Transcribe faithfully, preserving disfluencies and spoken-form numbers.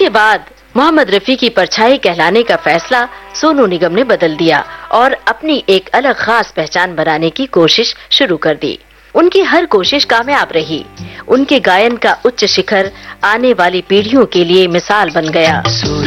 इसके बाद मोहम्मद रफी की परछाई कहलाने का फैसला सोनू निगम ने बदल दिया और अपनी एक अलग खास पहचान बनाने की कोशिश शुरू कर दी। उनकी हर कोशिश कामयाब रही। उनके गायन का उच्च शिखर आने वाली पीढ़ियों के लिए मिसाल बन गया।